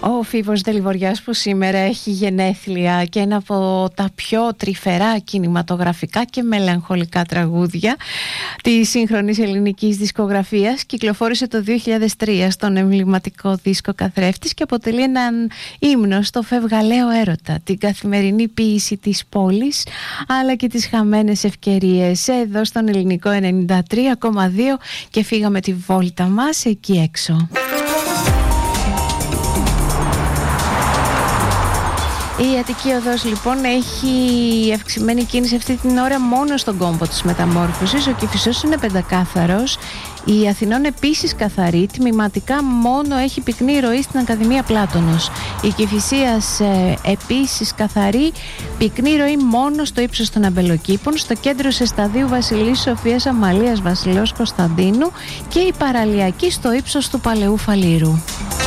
Ο Φίβος Δελιβοριάς που σήμερα έχει γενέθλια και ένα από τα πιο τρυφερά κινηματογραφικά και μελαγχολικά τραγούδια της σύγχρονης ελληνικής δισκογραφίας, κυκλοφόρησε το 2003 στον εμβληματικό δίσκο Καθρέφτης και αποτελεί έναν ύμνο στο φευγαλαίο έρωτα, την καθημερινή ποίηση της πόλης αλλά και τις χαμένες ευκαιρίες. Εδώ στον ελληνικό 93,2 και φύγαμε τη βόλτα μας εκεί έξω. Η Αττική Οδός λοιπόν έχει αυξημένη κίνηση αυτή την ώρα μόνο στον κόμπο της Μεταμόρφωσης. Ο Κηφισός είναι πεντακάθαρος. Η Αθηνών επίσης καθαρή, τμηματικά μόνο έχει πυκνή ροή στην Ακαδημία Πλάτωνος. Η Κηφισίας επίσης καθαρή, πυκνή ροή μόνο στο ύψος των Αμπελοκήπων, στο κέντρο Σεσταδίου Βασιλής Σοφίας Αμαλίας Βασιλέως Κωνσταντίνου και η παραλιακή στο ύψος του Παλαιού Φαλήρου.